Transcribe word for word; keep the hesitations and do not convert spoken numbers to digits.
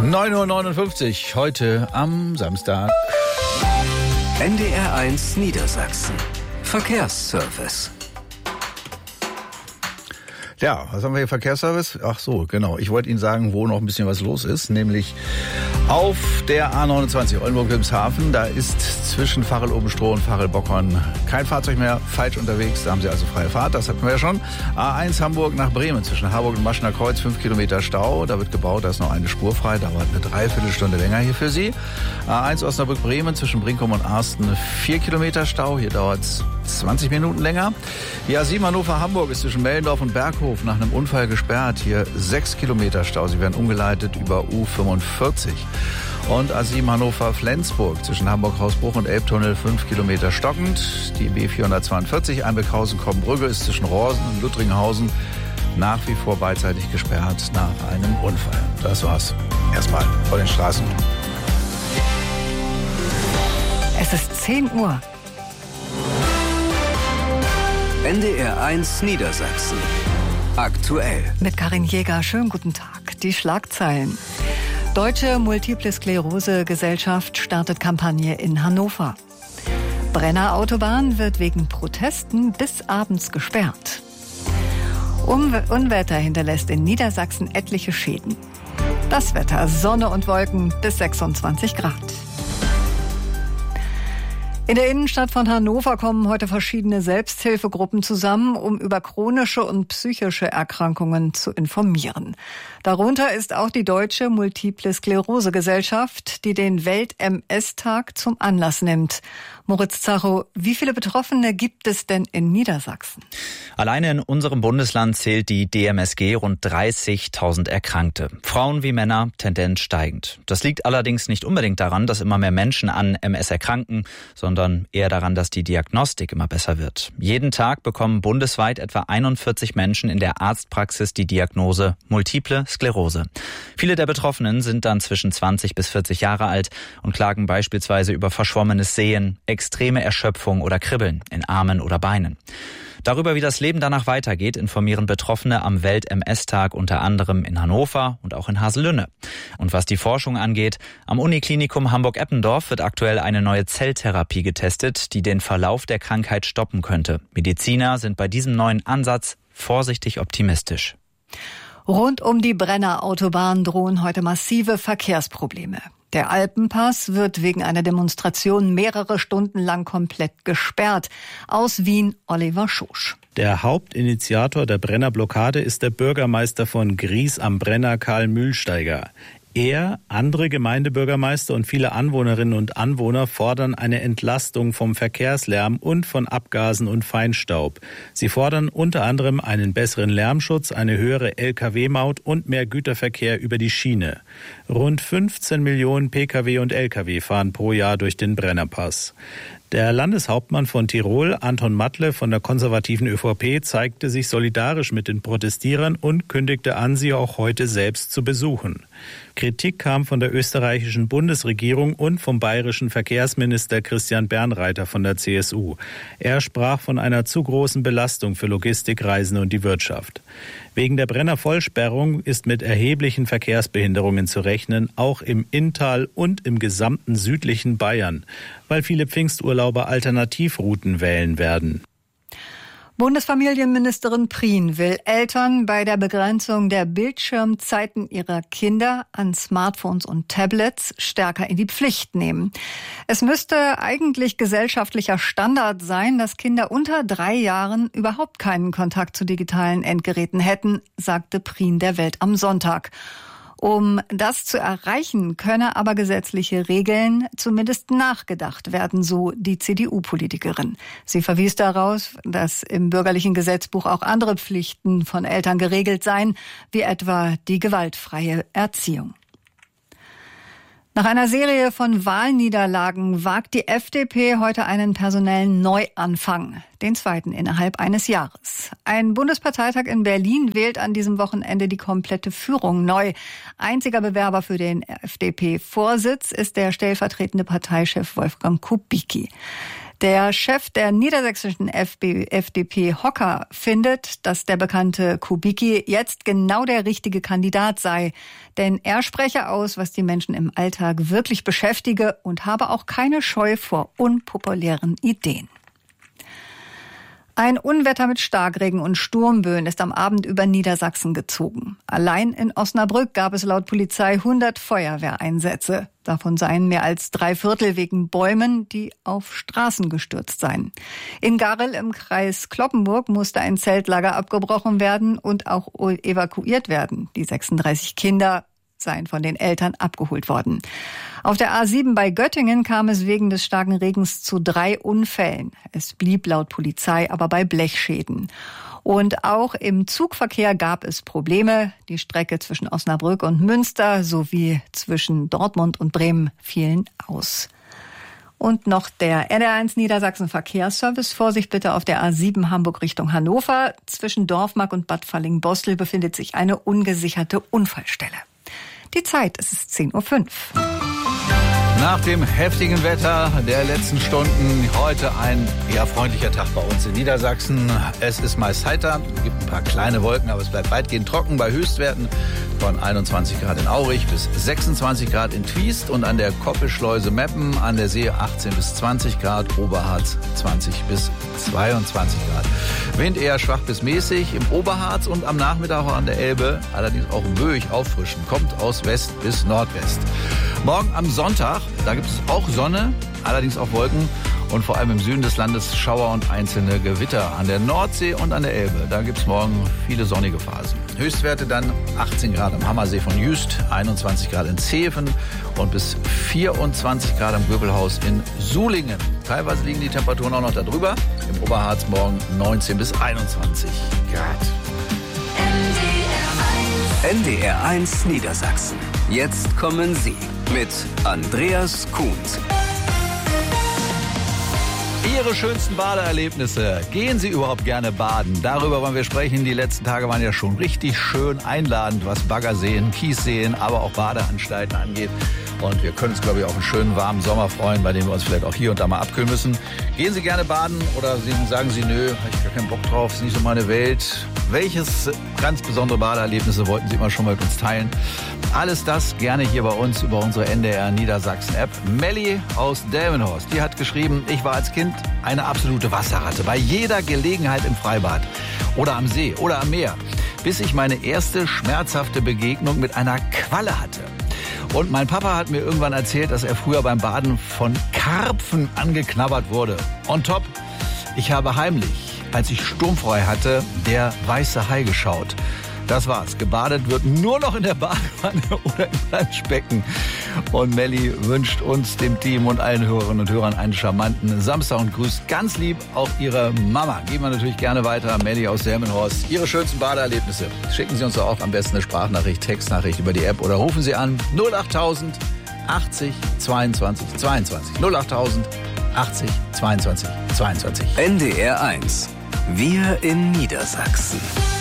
neun Uhr neunundfünfzig, heute am Samstag. N D R eins Niedersachsen. Verkehrsservice. Ja, was haben wir hier? Verkehrsservice? Ach so, genau. Ich wollte Ihnen sagen, wo noch ein bisschen was los ist, nämlich auf der A neunundzwanzig Oldenburg-Wilhelmshaven. Da ist zwischen Varel-Obenstroh und Varel-Bockhorn kein Fahrzeug mehr falsch unterwegs. Da haben Sie also freie Fahrt, das hatten wir ja schon. A eins Hamburg nach Bremen zwischen Harburg und Maschener Kreuz, fünf Kilometer Stau. Da wird gebaut, da ist noch eine Spur frei, dauert eine Dreiviertelstunde länger hier für Sie. A eins Osnabrück-Bremen zwischen Brinkum und Arsten, vier Kilometer Stau. Hier dauert es zwanzig Minuten länger. Die A sieben Hannover-Hamburg ist zwischen Mellendorf und Berghof nach einem Unfall gesperrt. Hier sechs Kilometer Stau. Sie werden umgeleitet über U fünfundvierzig. Und A sieben Hannover-Flensburg zwischen Hamburg-Hausbruch und Elbtunnel fünf Kilometer stockend. Die B vierhundertzweiundvierzig Einbeckhausen-Kobbenbrügge ist zwischen Rohrsen und Lüttringhausen nach wie vor beidseitig gesperrt nach einem Unfall. Das war's erstmal vor den Straßen. Es ist zehn Uhr. N D R eins Niedersachsen. Aktuell. Mit Karin Jäger, schönen guten Tag. Die Schlagzeilen. Deutsche Multiple Sklerose Gesellschaft startet Kampagne in Hannover. Brenner Autobahn wird wegen Protesten bis abends gesperrt. Umw- Unwetter hinterlässt in Niedersachsen etliche Schäden. Das Wetter: Sonne und Wolken bis sechsundzwanzig Grad. In der Innenstadt von Hannover kommen heute verschiedene Selbsthilfegruppen zusammen, um über chronische und psychische Erkrankungen zu informieren. Darunter ist auch die Deutsche Multiple Sklerose Gesellschaft, die den Welt-M S-Tag zum Anlass nimmt. Moritz Zacho, wie viele Betroffene gibt es denn in Niedersachsen? Alleine in unserem Bundesland zählt die D M S G rund dreißigtausend Erkrankte. Frauen wie Männer, Tendenz steigend. Das liegt allerdings nicht unbedingt daran, dass immer mehr Menschen an M S erkranken, sondern eher daran, dass die Diagnostik immer besser wird. Jeden Tag bekommen bundesweit etwa einundvierzig Menschen in der Arztpraxis die Diagnose Multiple Sklerose. Viele der Betroffenen sind dann zwischen zwanzig bis vierzig Jahre alt und klagen beispielsweise über verschwommenes Sehen, extreme Erschöpfung oder Kribbeln in Armen oder Beinen. Darüber, wie das Leben danach weitergeht, informieren Betroffene am Welt-M S-Tag unter anderem in Hannover und auch in Haselünne. Und was die Forschung angeht, am Uniklinikum Hamburg-Eppendorf wird aktuell eine neue Zelltherapie getestet, die den Verlauf der Krankheit stoppen könnte. Mediziner sind bei diesem neuen Ansatz vorsichtig optimistisch. Rund um die Brenner Autobahn drohen heute massive Verkehrsprobleme. Der Alpenpass wird wegen einer Demonstration mehrere Stunden lang komplett gesperrt. Aus Wien, Oliver Schosch. Der Hauptinitiator der Brennerblockade ist der Bürgermeister von Gries am Brenner, Karl Mühlsteiger. Er, andere Gemeindebürgermeister und viele Anwohnerinnen und Anwohner fordern eine Entlastung vom Verkehrslärm und von Abgasen und Feinstaub. Sie fordern unter anderem einen besseren Lärmschutz, eine höhere L K W-Maut und mehr Güterverkehr über die Schiene. Rund fünfzehn Millionen P K W und L K W fahren pro Jahr durch den Brennerpass. Der Landeshauptmann von Tirol, Anton Matle von der konservativen ÖVP, zeigte sich solidarisch mit den Protestierern und kündigte an, sie auch heute selbst zu besuchen. Kritik kam von der österreichischen Bundesregierung und vom bayerischen Verkehrsminister Christian Bernreiter von der C S U. Er sprach von einer zu großen Belastung für Logistikreisende und die Wirtschaft. Wegen der Brenner-Vollsperrung ist mit erheblichen Verkehrsbehinderungen zu rechnen, auch im Inntal und im gesamten südlichen Bayern, weil viele Pfingsturlauber Alternativrouten wählen werden. Bundesfamilienministerin Prien will Eltern bei der Begrenzung der Bildschirmzeiten ihrer Kinder an Smartphones und Tablets stärker in die Pflicht nehmen. Es müsste eigentlich gesellschaftlicher Standard sein, dass Kinder unter drei Jahren überhaupt keinen Kontakt zu digitalen Endgeräten hätten, sagte Prien der Welt am Sonntag. Um das zu erreichen, könne aber gesetzliche Regeln zumindest nachgedacht werden, so die C D U-Politikerin. Sie verwies darauf, dass im bürgerlichen Gesetzbuch auch andere Pflichten von Eltern geregelt seien, wie etwa die gewaltfreie Erziehung. Nach einer Serie von Wahlniederlagen wagt die F D P heute einen personellen Neuanfang, den zweiten innerhalb eines Jahres. Ein Bundesparteitag in Berlin wählt an diesem Wochenende die komplette Führung neu. Einziger Bewerber für den F D P-Vorsitz ist der stellvertretende Parteichef Wolfgang Kubicki. Der Chef der niedersächsischen F D P Hocker findet, dass der bekannte Kubicki jetzt genau der richtige Kandidat sei. Denn er spreche aus, was die Menschen im Alltag wirklich beschäftige und habe auch keine Scheu vor unpopulären Ideen. Ein Unwetter mit Starkregen und Sturmböen ist am Abend über Niedersachsen gezogen. Allein in Osnabrück gab es laut Polizei hundert Feuerwehreinsätze. Davon seien mehr als drei Viertel wegen Bäumen, die auf Straßen gestürzt seien. In Garrel im Kreis Cloppenburg musste ein Zeltlager abgebrochen werden und auch evakuiert werden. Die sechsunddreißig Kinder seien von den Eltern abgeholt worden. Auf der A sieben bei Göttingen kam es wegen des starken Regens zu drei Unfällen. Es blieb laut Polizei aber bei Blechschäden. Und auch im Zugverkehr gab es Probleme. Die Strecke zwischen Osnabrück und Münster sowie zwischen Dortmund und Bremen fielen aus. Und noch der N D R eins Niedersachsen Verkehrsservice. Vorsicht bitte auf der A sieben Hamburg Richtung Hannover. Zwischen Dorfmark und Bad Falling-Bostel befindet sich eine ungesicherte Unfallstelle. Die Zeit, es ist zehn Uhr fünf. Nach dem heftigen Wetter der letzten Stunden heute ein eher freundlicher Tag bei uns in Niedersachsen. Es ist meist heiter, es gibt ein paar kleine Wolken, aber es bleibt weitgehend trocken bei Höchstwerten von einundzwanzig Grad in Aurich bis sechsundzwanzig Grad in Twiest und an der Koppelschleuse Meppen, an der See achtzehn bis zwanzig Grad, Oberharz zwanzig bis zweiundzwanzig Grad. Wind eher schwach bis mäßig im Oberharz und am Nachmittag auch an der Elbe, allerdings auch böig auffrischen, kommt aus West bis Nordwest. Morgen am Sonntag, da gibt es auch Sonne, allerdings auch Wolken und vor allem im Süden des Landes Schauer und einzelne Gewitter. An der Nordsee und an der Elbe, da gibt es morgen viele sonnige Phasen. Höchstwerte dann achtzehn Grad am Hammersee von Jüst, einundzwanzig Grad in Zeven und bis vierundzwanzig Grad am Göbelhaus in Sulingen. Teilweise liegen die Temperaturen auch noch da drüber. Im Oberharz morgen neunzehn bis einundzwanzig Grad. N D R eins Niedersachsen. Jetzt kommen Sie mit Andreas Kuhns. Ihre schönsten Badeerlebnisse. Gehen Sie überhaupt gerne baden? Darüber wollen wir sprechen. Die letzten Tage waren ja schon richtig schön einladend, was Baggerseen, Kiesseen, aber auch Badeanstalten angeht. Und wir können uns, glaube ich, auf einen schönen warmen Sommer freuen, bei dem wir uns vielleicht auch hier und da mal abkühlen müssen. Gehen Sie gerne baden oder sagen Sie, nö, habe ich gar keinen Bock drauf, ist nicht so meine Welt. Welches ganz besondere Badeerlebnisse wollten Sie immer schon mal mit uns teilen? Alles das gerne hier bei uns über unsere N D R Niedersachsen-App. Melli aus Delmenhorst, die hat geschrieben, ich war als Kind eine absolute Wasserratte. Bei jeder Gelegenheit im Freibad oder am See oder am Meer. Bis ich meine erste schmerzhafte Begegnung mit einer Qualle hatte. Und mein Papa hat mir irgendwann erzählt, dass er früher beim Baden von Karpfen angeknabbert wurde. On top, ich habe heimlich, als ich sturmfrei hatte, der weiße Hai geschaut. Das war's. Gebadet wird nur noch in der Badewanne oder im Planschbecken. Und Melli wünscht uns, dem Team und allen Hörerinnen und Hörern einen charmanten Samstag und grüßt ganz lieb auch ihre Mama. Geben wir natürlich gerne weiter. Melli aus Delmenhorst. Ihre schönsten Badeerlebnisse. Schicken Sie uns doch auch am besten eine Sprachnachricht, Textnachricht über die App oder rufen Sie an null achttausend achtzig zweiundzwanzig zweiundzwanzig. null achttausend achtzig zweiundzwanzig zweiundzwanzig. N D R eins. Wir in Niedersachsen.